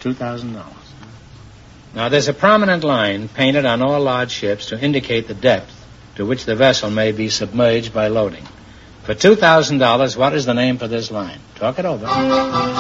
$2,000. Now, there's a prominent line painted on all large ships to indicate the depth to which the vessel may be submerged by loading. For $2,000, what is the name for this line? Talk it over.